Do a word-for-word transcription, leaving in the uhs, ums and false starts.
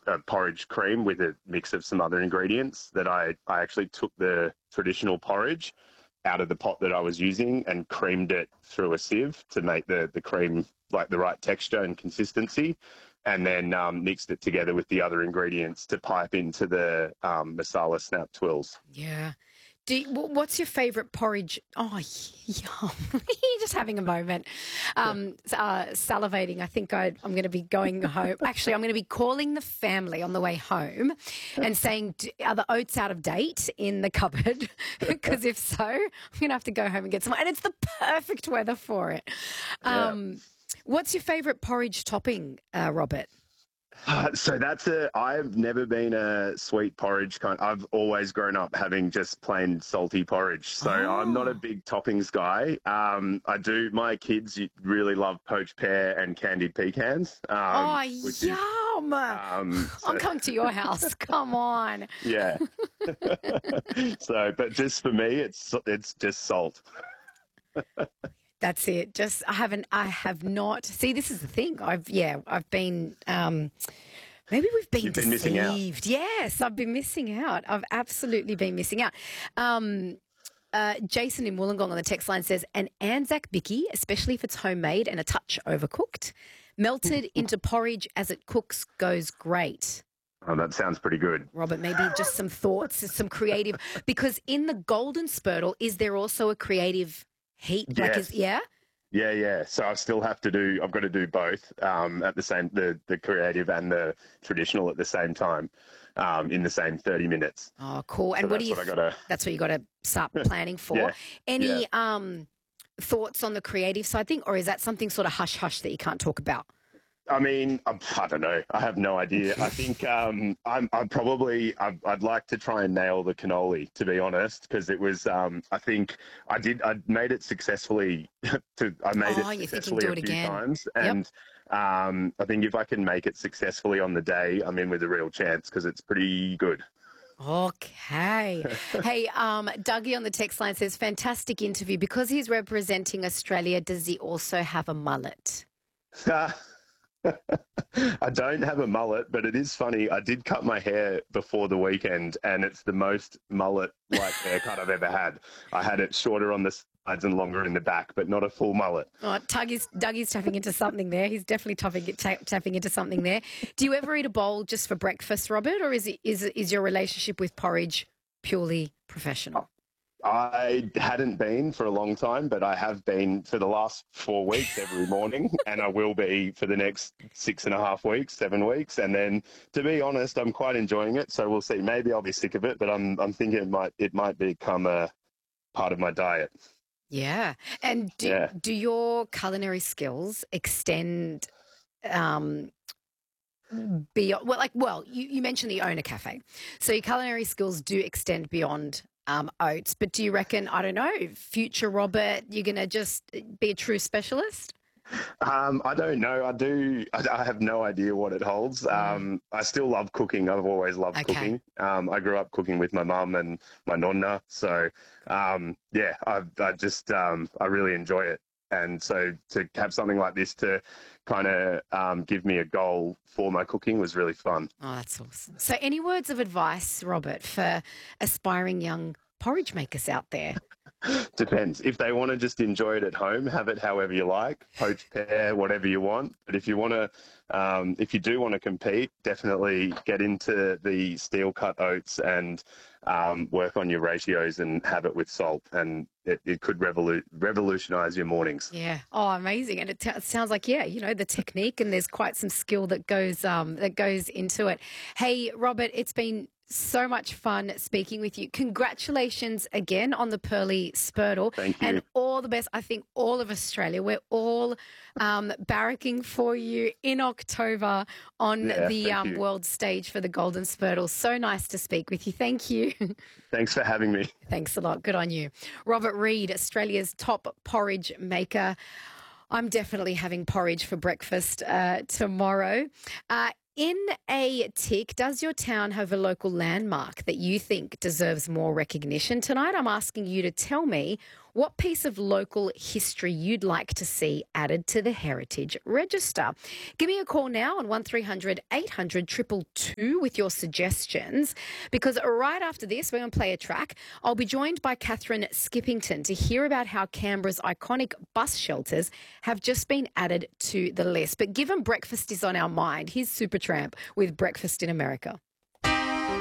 a porridge cream with a mix of some other ingredients that I, I actually took the traditional porridge out of the pot that I was using and creamed it through a sieve to make the, the cream like the right texture and consistency, and then um, mixed it together with the other ingredients to pipe into the um, masala snap twills. Yeah. Do you, what's your favourite porridge? Oh, yum. You're just having a moment. Um, uh, salivating. I think I, I'm going to be going home. Actually, I'm going to be calling the family on the way home and saying, are the oats out of date in the cupboard? Because if so, I'm going to have to go home and get some. And it's the perfect weather for it. Um, Yeah. What's your favourite porridge topping, uh, Robert? Uh, so that's a. I've never been a sweet porridge kind. I've always grown up having just plain salty porridge. So I'm not a Oh, big toppings guy. Um, I do. My kids really love poached pear and candied pecans. Um, oh which is yum. um. I'm So coming to your house. Come on. yeah. So, but just for me, it's it's just salt. That's it. Just I haven't. I have not. See, this is the thing. I've yeah. I've been. Um, maybe we've been You've been missing out. deceived. Yes, I've been missing out. I've absolutely been missing out. Um, uh, Jason in Wollongong on the text line says, an Anzac bicky, especially if it's homemade and a touch overcooked, melted into porridge as it cooks, goes great. Oh, that sounds pretty good. Robert, maybe just some thoughts, some creative. Because in the golden spurtle, is there also a creative heat? Like, is Yes. yeah. Yeah, yeah. So I still have to do. I've got to do both um, at the same the the creative and the traditional at the same time um, in the same thirty minutes. Oh, cool. And So what do that's you? what I got to. That's what you got to start planning for. Yeah, Any yeah. um thoughts on the creative side thing, or is that something sort of hush hush that you can't talk about? I mean, I, I don't know. I have no idea. I think um, I'm, I'm probably. I'd, I'd like to try and nail the cannoli, to be honest, because it was. Um, I think I did. I made it successfully. To I made Oh, it you're thinking successfully do a it few again. times, Yep. and um, I think if I can make it successfully on the day, I'm in with a real chance because it's pretty good. Okay. Hey, um, Dougie on the text line says, fantastic interview. Because he's representing Australia, does he also have a mullet? I don't have a mullet, but it is funny. I did cut my hair before the weekend, and it's the most mullet-like haircut I've ever had. I had it shorter on the sides and longer in the back, but not a full mullet. Oh, Dougie's, Dougie's tapping into something there. He's definitely tapping, ta- tapping into something there. Do you ever eat a bowl just for breakfast, Robert, or is it, is it, is your relationship with porridge purely professional? I hadn't been for a long time, but I have been for the last four weeks every morning, and I will be for the next six and a half weeks, seven weeks. And then, to be honest, I'm quite enjoying it. So we'll see. Maybe I'll be sick of it, but I'm I'm thinking it might it might become a part of my diet. Yeah. And do, Yeah. do your culinary skills extend um, beyond, well, like, well, you, you mentioned you own a cafe. So your culinary skills do extend beyond um, oats. But do you reckon, I don't know, future Robert, you're going to just be a true specialist? Um, I don't know. I do. I, I have no idea what it holds. Um, I still love cooking. I've always loved Okay. cooking. Um, I grew up cooking with my mum and my nonna. So, um, yeah, I, I just, um, I really enjoy it. And so to have something like this to kind of um, give me a goal for my cooking was really fun. Oh, that's awesome. So any words of advice, Robert, for aspiring young porridge makers out there? Depends. If they want to just enjoy it at home, have it however you like, poached pear, whatever you want. But if you want to, um, if you do want to compete, definitely get into the steel cut oats and um, work on your ratios and have it with salt. And it, it could revolu- revolutionize your mornings. Yeah. Oh, amazing. And it, t- it sounds like, yeah, you know, the technique, and there's quite some skill that goes um, that goes into it. Hey, Robert, it's been so much fun speaking with you. Congratulations again on the Pearly Spurtle. Thank you. And all the best. I think all of Australia, we're all um, barracking for you in October on Yeah, the thank um, you. world stage for the Golden Spurtle. So nice to speak with you. Thank you. Thanks for having me. Thanks a lot. Good on you. Robert Reid, Australia's top porridge maker. I'm definitely having porridge for breakfast uh, tomorrow. Uh, in a tick, does your town have a local landmark that you think deserves more recognition? Tonight, I'm asking you to tell me what piece of local history you'd like to see added to the Heritage Register. Give me a call now on one three hundred eight hundred two two two with your suggestions, because right after this, we're going to play a track. I'll be joined by Catherine Skippington to hear about how Canberra's iconic bus shelters have just been added to the list. But given breakfast is on our mind, here's Supertramp with Breakfast in America.